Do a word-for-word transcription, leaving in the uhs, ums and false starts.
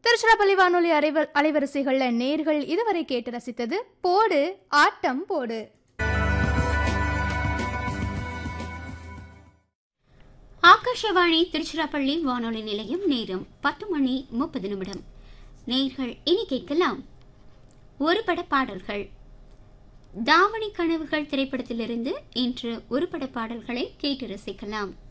திருச்சிராப்பள்ளி வானொலி அலைவ அலைவரிசைகள்ல நேர்கள் இதுவரை கேட்டு ரசித்தது போடு ஆட்டம் போடு. ஆகாஷவாணி திருச்சிராப்பள்ளி வானொலி நிலையம். நேரம் பத்து மணி முப்பது நிமிடம். நேர்கள் இனி கேட்கலாம் ஒரு பட பாடல்கள். தாவணி கனவுகள் திரைப்படத்திலிருந்து இன்று ஒரு பட பாடல்களை கேட்டு ரசிக்கலாம்.